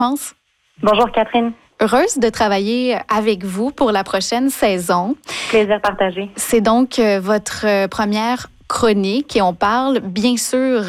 pense. Bonjour Catherine. Heureuse de travailler avec vous pour la prochaine saison. Plaisir partagé. C'est donc votre première chronique et on parle bien sûr